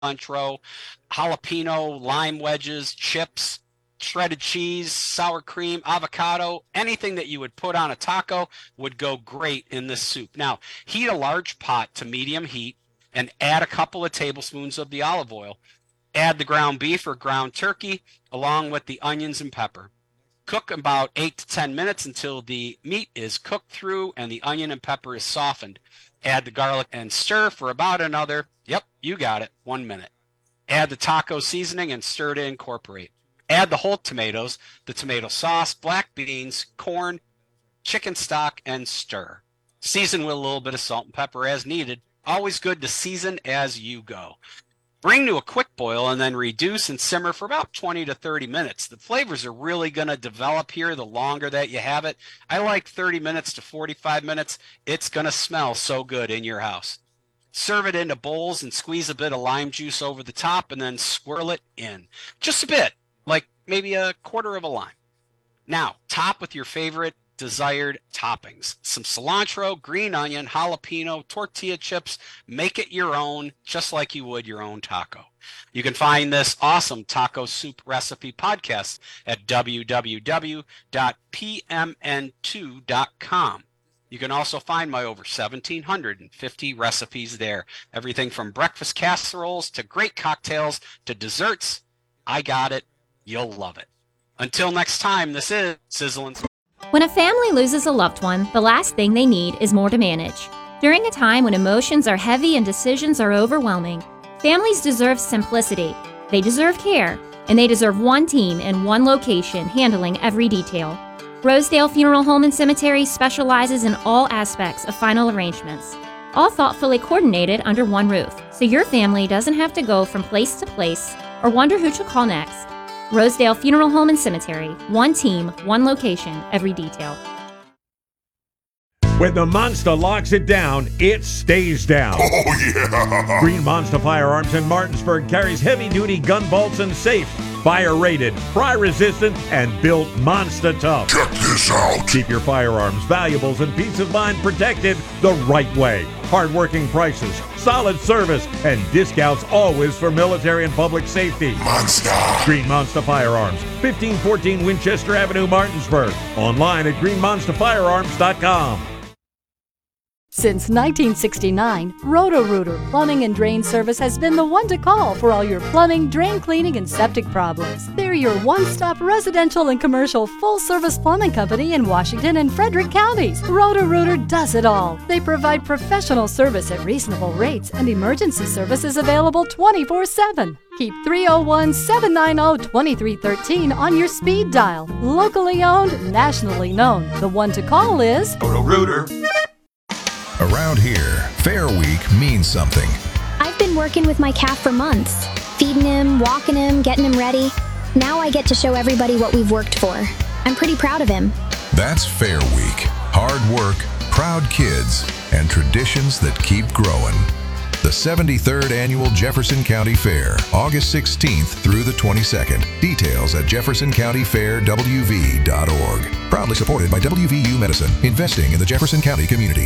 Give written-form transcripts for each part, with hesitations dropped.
cilantro, jalapeno, lime wedges, chips, shredded cheese, sour cream, avocado, anything that you would put on a taco would go great in this soup. Now, heat a large pot to medium heat and add a couple of tablespoons of the olive oil. Add the ground beef or ground turkey along with the onions and pepper. Cook about 8 to 10 minutes until the meat is cooked through and the onion and pepper is softened. Add the garlic and stir for about another, you got it, 1 minute. Add the taco seasoning and stir to incorporate. Add the whole tomatoes, the tomato sauce, black beans, corn, chicken stock, and stir. Season with a little bit of salt and pepper as needed. Always good to season as you go. Bring to a quick boil and then reduce and simmer for about 20 to 30 minutes. The flavors are really going to develop here the longer that you have it. I like 30 minutes to 45 minutes. It's going to smell so good in your house. Serve it into bowls and squeeze a bit of lime juice over the top and then swirl it in. Just a bit, like maybe a quarter of a lime. Now, top with your favorite desired toppings. Some cilantro, green onion, jalapeno, tortilla chips. Make it your own, just like you would your own taco. You can find this awesome taco soup recipe podcast at www.pmn2.com. You can also find my over 1,750 recipes there. Everything from breakfast casseroles to great cocktails to desserts. I got it. You'll love it. Until next time, this is Sizzlin'. When a family loses a loved one, the last thing they need is more to manage. During a time when emotions are heavy and decisions are overwhelming, families deserve simplicity, they deserve care, and they deserve one team in one location handling every detail. Rosedale Funeral Home and Cemetery specializes in all aspects of final arrangements, all thoughtfully coordinated under one roof, so your family doesn't have to go from place to place or wonder who to call next. Rosedale Funeral Home and Cemetery. One team, one location, every detail. When the Monster locks it down, it stays down. Oh, yeah! Green Monster Firearms in Martinsburg carries heavy-duty gun bolts and safes. Fire-rated, fry-resistant, and built monster tough. Check this out. Keep your firearms, valuables, and peace of mind protected the right way. Hard-working prices, solid service, and discounts always for military and public safety. Monster. Green Monster Firearms, 1514 Winchester Avenue, Martinsburg. Online at greenmonsterfirearms.com. Since 1969, Roto-Rooter Plumbing and Drain Service has been the one to call for all your plumbing, drain cleaning, and septic problems. They're your one-stop residential and commercial full-service plumbing company in Washington and Frederick counties. Roto-Rooter does it all. They provide professional service at reasonable rates, and emergency service is available 24/7. Keep 301-790-2313 on your speed dial. Locally owned, nationally known. The one to call is Roto-Rooter. Around here, Fair Week means something. I've been working with my calf for months, feeding him, walking him, getting him ready. Now I get to show everybody what we've worked for. I'm pretty proud of him. That's Fair Week. Hard work, proud kids, and traditions that keep growing. The 73rd Annual Jefferson County Fair, August 16th through the 22nd. Details at jeffersoncountyfairwv.org. Proudly supported by WVU Medicine, investing in the Jefferson County community.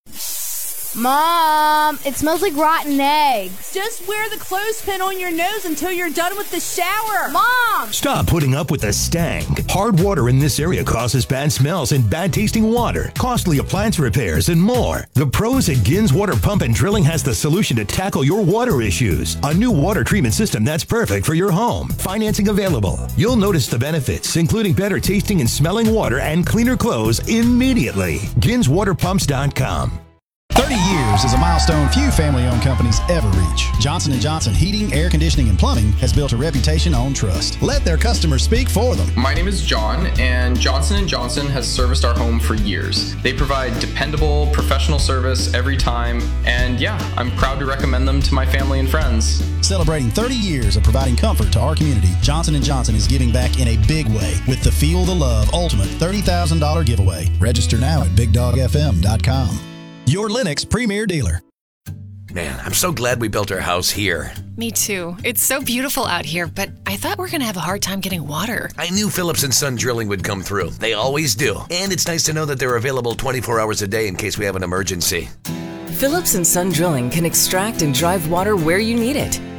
Mom, it smells like rotten eggs. Just wear the clothespin on your nose until you're done with the shower. Mom! Stop putting up with the stank. Hard water in this area causes bad smells and bad tasting water, costly appliance repairs, and more. The pros at Gins Water Pump and Drilling has the solution to tackle your water issues. A new water treatment system that's perfect for your home. Financing available. You'll notice the benefits, including better tasting and smelling water and cleaner clothes immediately. GinsWaterPumps.com. 30 years is a milestone few family-owned companies ever reach. Johnson & Johnson Heating, Air Conditioning, and Plumbing has built a reputation on trust. Let their customers speak for them. My name is John, and Johnson & Johnson has serviced our home for years. They provide dependable, professional service every time, and yeah, I'm proud to recommend them to my family and friends. Celebrating 30 years of providing comfort to our community, Johnson & Johnson is giving back in a big way with the Feel the Love Ultimate $30,000 giveaway. Register now at BigDogFM.com. Your Lennox premier dealer. Man, I'm so glad we built our house here. Me too. It's so beautiful out here, but I thought we were going to have a hard time getting water. I knew Phillips & Son Drilling would come through. They always do. And it's nice to know that they're available 24 hours a day in case we have an emergency. Phillips & Son Drilling can extract and drive water where you need it.